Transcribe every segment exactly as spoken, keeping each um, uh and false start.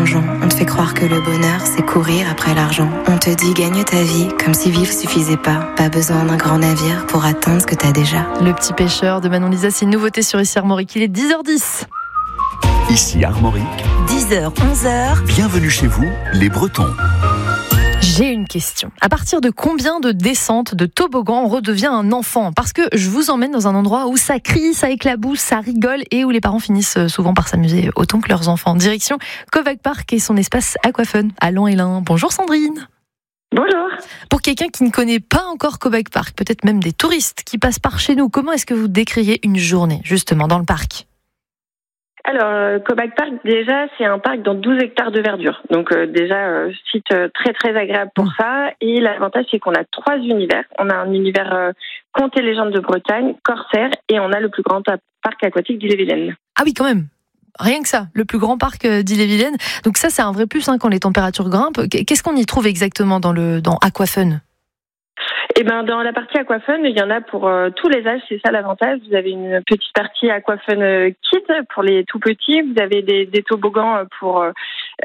plongeon. On te fait croire que le bonheur, c'est courir après l'argent. On te dit gagne ta vie, comme si vivre suffisait pas. Pas besoin d'un grand navire pour atteindre ce que t'as déjà. Le petit pêcheur de Manon Lisa, c'est une nouveauté sur Ici Armorique. Il est dix heures dix. Ici Armorique, dix heures, onze heures. Bienvenue chez vous, les Bretons. J'ai une question. À partir de combien de descentes de toboggan on redevient un enfant ? Parce que je vous emmène dans un endroit où ça crie, ça éclabousse, ça rigole et où les parents finissent souvent par s'amuser autant que leurs enfants. Direction Kovac Park et son espace Aquafun à Lens-et-Lin. Bonjour Sandrine. Bonjour. Pour quelqu'un qui ne connaît pas encore Kovac Park, peut-être même des touristes qui passent par chez nous, comment est-ce que vous décririez une journée justement dans le parc ? Alors, euh, Kovac Park, déjà, c'est un parc dans douze hectares de verdure. Donc, euh, déjà, euh, site euh, très, très agréable pour ça. Et l'avantage, c'est qu'on a trois univers. On a un univers euh, contes et légendes de Bretagne, corsaire, et on a le plus grand parc aquatique d'Ille-et-Vilaine. Ah oui, quand même. Rien que ça, le plus grand parc d'Ille-et-Vilaine. Donc ça, c'est un vrai plus hein, quand les températures grimpent. Qu'est-ce qu'on y trouve exactement dans le dans Aquafun ? Eh ben, dans la partie Aquafun, il y en a pour euh, tous les âges, c'est ça l'avantage. Vous avez une petite partie Aquafun euh, Kids pour les tout petits. Vous avez des, des toboggans pour euh,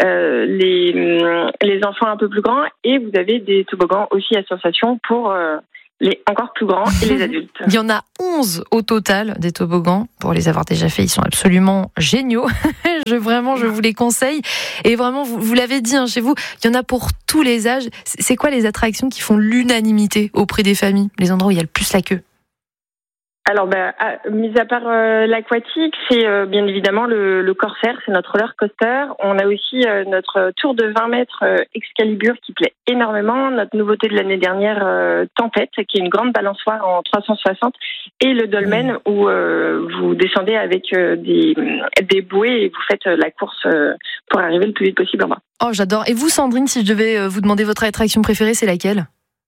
les, les enfants un peu plus grands. Et vous avez des toboggans aussi à sensation pour euh, les encore plus grands et les adultes. Il y en a onze au total des toboggans. Pour les avoir déjà fait, ils sont absolument géniaux. je, vraiment, je vous les conseille. Et vraiment, vous, vous l'avez dit hein, chez vous, il y en a pour tous les âges. C'est quoi les attractions qui font l'unanimité auprès des familles ? Les endroits où il y a le plus la queue ? Alors, bah, à, mis à part euh, l'aquatique, c'est euh, bien évidemment le, le corsaire, c'est notre roller coaster. On a aussi euh, notre tour de vingt mètres euh, Excalibur qui plaît énormément. Notre nouveauté de l'année dernière, euh, Tempête, qui est une grande balançoire en trois cent soixante. Et le dolmen, mmh. où euh, vous descendez avec euh, des, des bouées et vous faites euh, la course euh, pour arriver le plus vite possible en bas. Oh, j'adore. Et vous, Sandrine, si je devais vous demander votre attraction préférée, c'est laquelle ?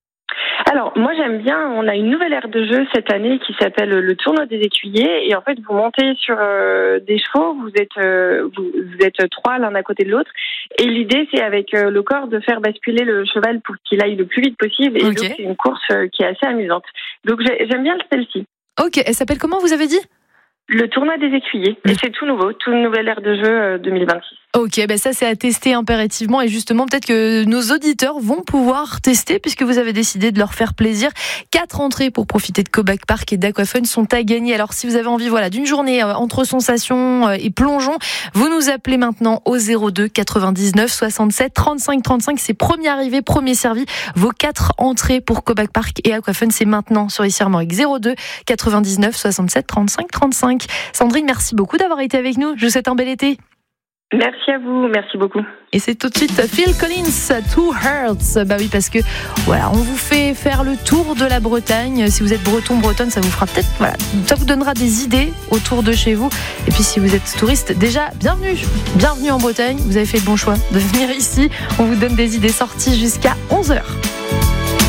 Alors, moi, j'aime bien, on a une nouvelle aire de jeu cette année qui s'appelle le tournoi des écuyers. Et en fait, vous montez sur euh, des chevaux, vous êtes euh, vous, vous êtes trois l'un à côté de l'autre. Et l'idée, c'est avec euh, le corps de faire basculer le cheval pour qu'il aille le plus vite possible. Et okay. Donc, c'est une course euh, qui est assez amusante. Donc, j'aime bien celle-ci. Ok, elle s'appelle comment, vous avez dit ? Le tournoi des écuyers. Et c'est tout nouveau, toute nouvelle ère de jeu euh, deux mille vingt-six. Ok, ben ça c'est à tester impérativement et justement peut-être que nos auditeurs vont pouvoir tester puisque vous avez décidé de leur faire plaisir. Quatre entrées pour profiter de Kovac Park et d'Aquafun sont à gagner. Alors si vous avez envie voilà d'une journée euh, entre sensations euh, et plongeons, vous nous appelez maintenant au zéro deux quatre-vingt-dix-neuf soixante-sept trente-cinq trente-cinq. C'est premier arrivé, premier servi. Vos quatre entrées pour Kovac Park et Aquafun, c'est maintenant sur Ici Armorique. Zéro deux quatre-vingt-dix-neuf soixante-sept trente-cinq trente-cinq. Sandrine, merci beaucoup d'avoir été avec nous. Je vous souhaite un bel été. Merci à vous, merci beaucoup. Et c'est tout de suite Phil Collins, Two Hearts. Bah oui, parce que voilà, on vous fait faire le tour de la Bretagne. Si vous êtes breton, bretonne, ça vous fera peut-être, voilà, ça vous donnera des idées autour de chez vous. Et puis si vous êtes touriste, déjà, bienvenue, bienvenue en Bretagne. Vous avez fait le bon choix de venir ici. On vous donne des idées sorties jusqu'à onze heures.